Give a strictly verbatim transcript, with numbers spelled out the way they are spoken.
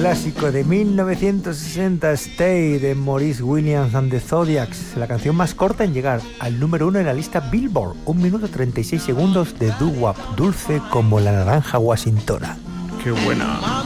clásico de mil novecientos sesenta, Stay, de Maurice Williams and the Zodiacs, la canción más corta en llegar al número uno en la lista Billboard, un minuto treinta y seis segundos de doo-wop, dulce como la naranja washingtona. ¡Qué buena!